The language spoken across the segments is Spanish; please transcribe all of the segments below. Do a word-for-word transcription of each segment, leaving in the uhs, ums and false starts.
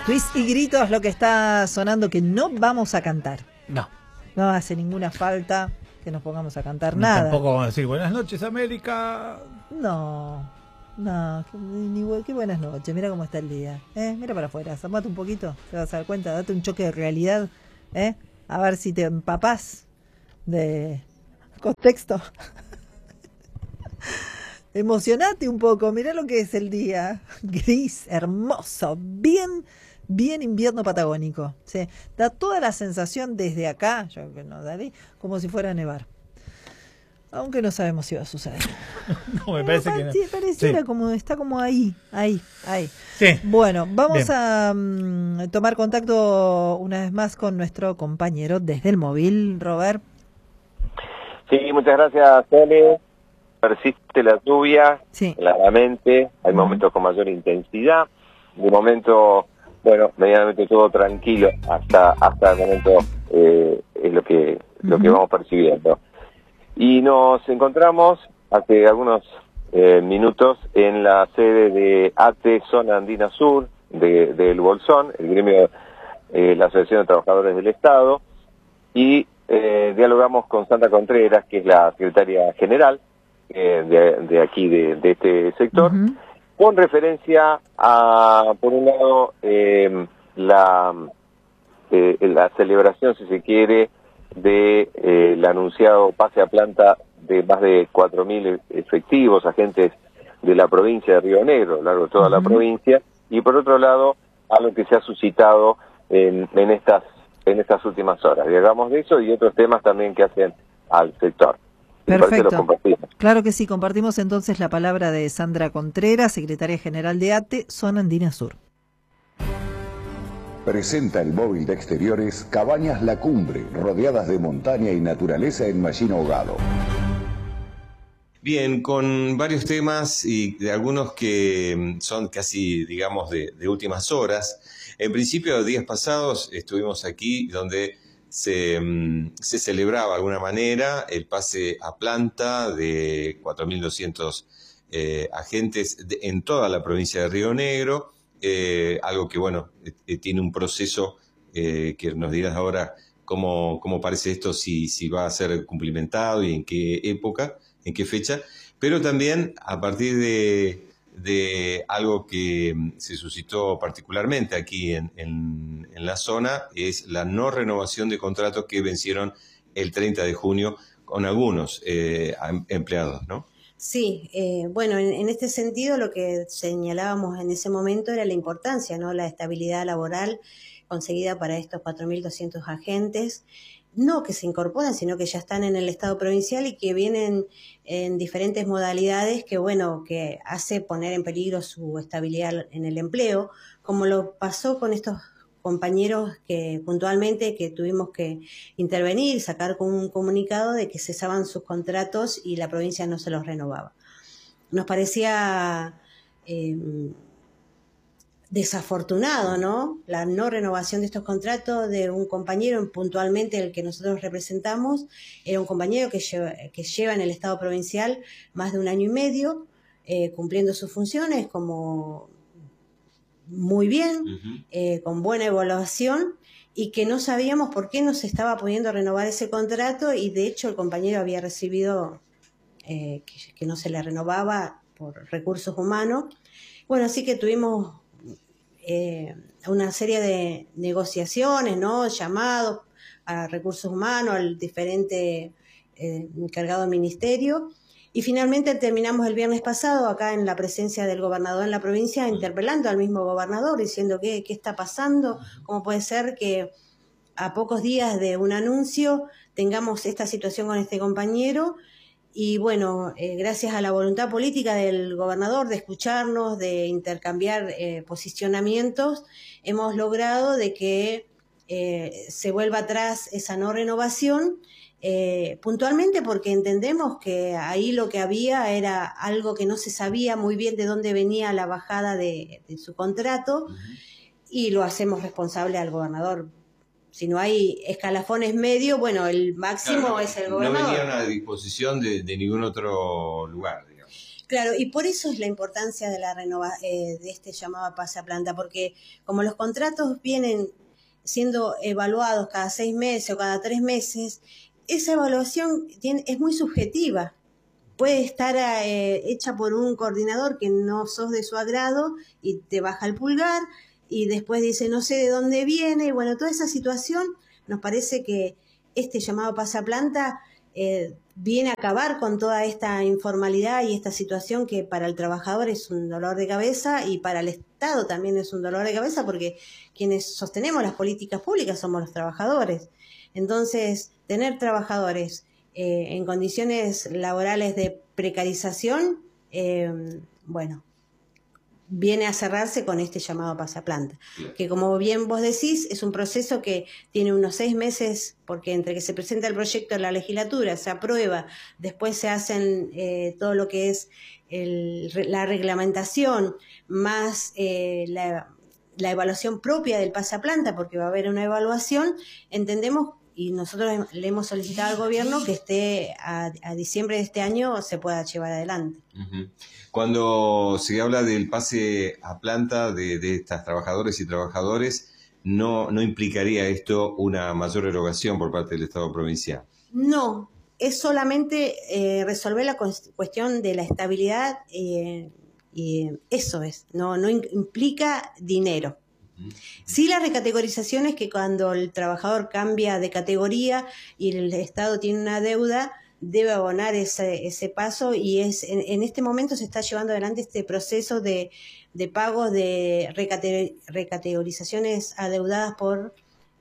Twist y gritos lo que está sonando, que no vamos a cantar. No. No hace ninguna falta que nos pongamos a cantar Ni nada. Tampoco vamos a decir buenas noches, América. No, no, ni, ni, qué buenas noches. Mira cómo está el día. ¿eh? Mira para afuera, zamate un poquito, te vas a dar cuenta, date un choque de realidad. ¿eh? A ver si te empapás de contexto. Emocionate un poco, mirá lo que es el día. Gris, hermoso, bien, bien invierno patagónico. ¿sí? Da toda la sensación desde acá, yo que no daré, como si fuera a nevar. Aunque no sabemos si va a suceder. No, me parece Pero, que no. Pareciera Sí. como, está como ahí, ahí, ahí. Sí. Bueno, vamos Bien. a um, tomar contacto una vez más con nuestro compañero desde el móvil, Robert. Sí, muchas gracias, Sole. Persiste la lluvia, Sí. claramente, hay momentos con mayor intensidad, de momento, bueno, medianamente todo tranquilo, hasta hasta el momento eh, es lo que lo que Ujú. vamos percibiendo. Y nos encontramos hace algunos eh, minutos en la sede de A T E, Zona Andina Sur, de, del Bolsón, el gremio, eh, la Asociación de Trabajadores del Estado, y eh, dialogamos con Sandra Contreras, que es la secretaria general eh, de, de aquí, de, de este sector, Ujú. con referencia a, por un lado, eh, la, eh, la celebración, si se quiere, de eh, el anunciado pase a planta de más de cuatro mil efectivos, agentes de la provincia de Río Negro, a lo largo de toda la Ujú. provincia, y por otro lado, a lo que se ha suscitado en, en estas en estas últimas horas. Digamos de eso y otros temas también que hacen al sector. Y por eso Perfecto. lo compartimos. Claro que sí, compartimos entonces la palabra de Sandra Contreras, secretaria general de A T E, Zona Andina Sur. Presenta el móvil de exteriores Cabañas La Cumbre, rodeadas de montaña y naturaleza en Machín Ahogado. Bien, con varios temas y de algunos que son casi, digamos, de, de últimas horas. En principio, días pasados estuvimos aquí donde se, se celebraba de alguna manera el pase a planta de cuatro mil doscientos eh, agentes de, en toda la provincia de Río Negro. Eh, algo que, bueno, eh, tiene un proceso eh, que nos dirás ahora cómo, cómo parece esto, si, si va a ser cumplimentado y en qué época, en qué fecha, pero también a partir de, de algo que se suscitó particularmente aquí en, en, en la zona, es la no renovación de contratos que vencieron el treinta de junio con algunos eh, empleados, ¿no? Sí, eh, bueno, en, en este sentido lo que señalábamos en ese momento era la importancia, ¿no? La estabilidad laboral conseguida para estos cuatro mil doscientos agentes, no que se incorporan, sino que ya están en el Estado provincial y que vienen en diferentes modalidades que, bueno, que hace poner en peligro su estabilidad en el empleo, como lo pasó con estos compañeros que puntualmente que tuvimos que intervenir, sacar con un comunicado de que cesaban sus contratos y la provincia no se los renovaba. Nos parecía eh, desafortunado, ¿no? La no renovación de estos contratos de un compañero, puntualmente el que nosotros representamos, era un compañero que lleva, que lleva en el Estado provincial más de un año y medio, eh, cumpliendo sus funciones como muy bien, uh-huh. eh, con buena evaluación, y que no sabíamos por qué no se estaba pudiendo renovar ese contrato, y de hecho el compañero había recibido eh, que, que no se le renovaba por recursos humanos. Bueno, así que tuvimos eh, una serie de negociaciones, ¿no? Llamados a recursos humanos, al diferente eh, encargado del ministerio. Y finalmente terminamos el viernes pasado acá en la presencia del gobernador en la provincia, interpelando al mismo gobernador, diciendo qué, qué está pasando, cómo puede ser que a pocos días de un anuncio tengamos esta situación con este compañero. Y bueno, eh, gracias a la voluntad política del gobernador de escucharnos, de intercambiar eh, posicionamientos, hemos logrado de que eh, se vuelva atrás esa no renovación. Eh, puntualmente porque entendemos que ahí lo que había era algo que no se sabía muy bien de dónde venía la bajada de, de su contrato, uh-huh. y lo hacemos responsable al gobernador. Si no hay escalafones medios, bueno, el máximo claro, no, es el gobernador. No venía a disposición de, de ningún otro lugar, digamos. Claro, y por eso es la importancia de la renova, eh, de este llamado a pase a planta, porque como los contratos vienen siendo evaluados cada seis meses o cada tres meses, esa evaluación tiene, es muy subjetiva. Puede estar eh, hecha por un coordinador que no sos de su agrado y te baja el pulgar y después dice no sé de dónde viene. Y bueno, toda esa situación nos parece que este llamado pasaplanta eh, viene a acabar con toda esta informalidad y esta situación que para el trabajador es un dolor de cabeza y para el Estado también es un dolor de cabeza porque quienes sostenemos las políticas públicas somos los trabajadores. Entonces, tener trabajadores Eh, en condiciones laborales de precarización, eh, bueno, viene a cerrarse con este llamado pasaplanta, que como bien vos decís, es un proceso que tiene unos seis meses, porque entre que se presenta el proyecto en la legislatura, se aprueba, después se hacen eh, todo lo que es el, la reglamentación, más eh, la, la evaluación propia del pasaplanta, porque va a haber una evaluación, entendemos y nosotros le hemos solicitado al gobierno que esté a, a diciembre de este año se pueda llevar adelante. Uh-huh. Cuando se habla del pase a planta de, de estas trabajadores y trabajadores, ¿no, no implicaría esto una mayor erogación por parte del Estado provincial? No, es solamente eh, resolver la cuestión de la estabilidad eh, y eso es, no, no implica dinero. Sí, la recategorización es que cuando el trabajador cambia de categoría y el Estado tiene una deuda, debe abonar ese, ese paso y es en, en este momento se está llevando adelante este proceso de, de pago de recate, recategorizaciones adeudadas por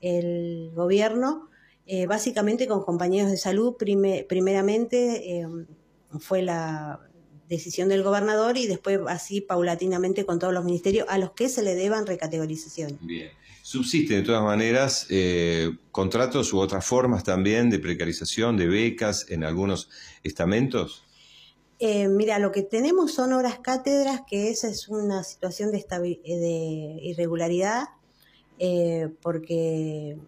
el gobierno, eh, básicamente con compañeros de salud, prime, primeramente eh, fue la decisión del gobernador y después así paulatinamente con todos los ministerios a los que se le deban recategorización. Bien. ¿Subsisten de todas maneras eh, contratos u otras formas también de precarización, de becas en algunos estamentos? Eh, mira, lo que tenemos son horas cátedras, que esa es una situación de, de irregularidad, eh, porque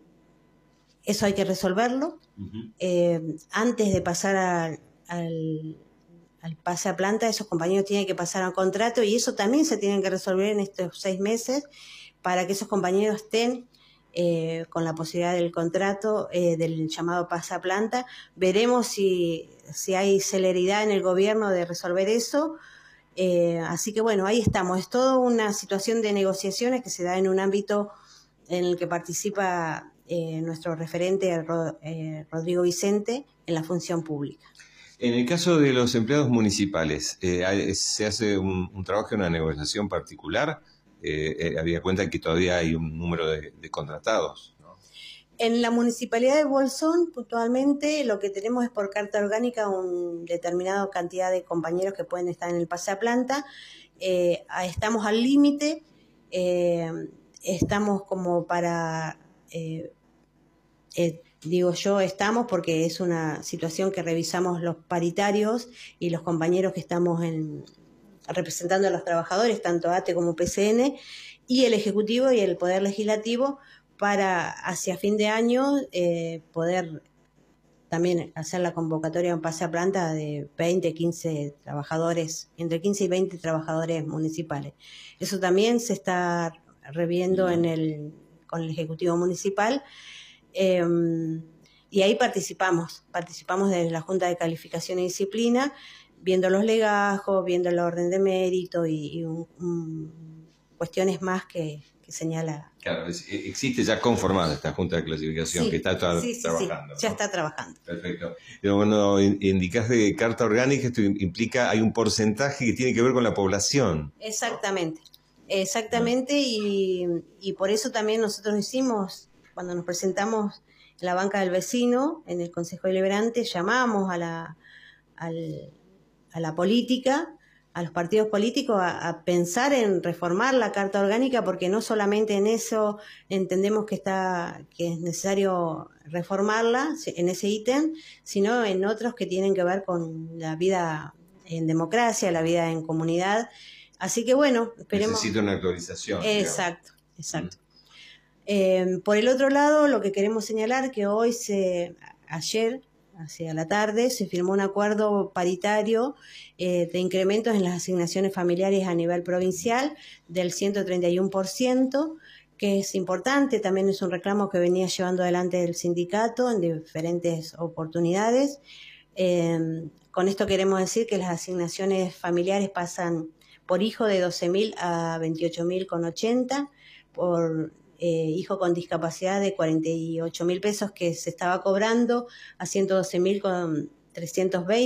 eso hay que resolverlo. Uh-huh. eh, antes de pasar a, al... al pase a planta, esos compañeros tienen que pasar a un contrato y eso también se tiene que resolver en estos seis meses para que esos compañeros estén eh, con la posibilidad del contrato, eh, del llamado pase a planta. Veremos si, si hay celeridad en el gobierno de resolver eso. Eh, así que bueno, ahí estamos. Es toda una situación de negociaciones que se da en un ámbito en el que participa eh, nuestro referente eh, Rodrigo Vicente en la función pública. En el caso de los empleados municipales, eh, ¿se hace un, un trabajo, una negociación particular? Eh, eh, había cuenta que todavía hay un número de, de contratados, ¿no? En la Municipalidad de Bolsón, puntualmente, lo que tenemos es por carta orgánica una determinada cantidad de compañeros que pueden estar en el pase a planta. Eh, estamos al límite, eh, estamos como para... Eh, eh, Digo yo, estamos porque es una situación que revisamos los paritarios y los compañeros que estamos en, representando a los trabajadores, tanto A T E como P C N, y el Ejecutivo y el Poder Legislativo, para hacia fin de año eh, poder también hacer la convocatoria en pase a planta de veinte, quince trabajadores, entre quince y veinte trabajadores municipales. Eso también se está reviendo en el, con el Ejecutivo Municipal. Eh, y ahí participamos, participamos de la Junta de Calificación y Disciplina, viendo los legajos, viendo el orden de mérito y, y un, un, cuestiones más que, que señala. Claro, es, existe ya conformada esta Junta de Clasificación sí, que está tra sí, sí, trabajando. Sí, ya ¿no? está trabajando. Perfecto. Pero cuando indicás de carta orgánica, esto implica, hay un porcentaje que tiene que ver con la población. Exactamente, exactamente, y, y por eso también nosotros hicimos... Cuando nos presentamos en la banca del vecino, en el Consejo Deliberante, llamamos a la, al, a la política, a los partidos políticos, a, a pensar en reformar la Carta Orgánica, porque no solamente en eso entendemos que, está, que es necesario reformarla, en ese ítem, sino en otros que tienen que ver con la vida en democracia, la vida en comunidad. Así que bueno, esperemos... Necesita una actualización. Exacto, digamos. exacto. Mm. Eh, por el otro lado, lo que queremos señalar que hoy se, ayer, hacia la tarde, se firmó un acuerdo paritario eh, de incrementos en las asignaciones familiares a nivel provincial del ciento treinta y uno por ciento, que es importante, también es un reclamo que venía llevando adelante el sindicato en diferentes oportunidades. Eh, con esto queremos decir que las asignaciones familiares pasan por hijo de doce mil a veintiocho mil con ochenta, por eh, hijo con discapacidad de cuarenta y ocho mil pesos que se estaba cobrando a ciento doce mil con trescientos veinte.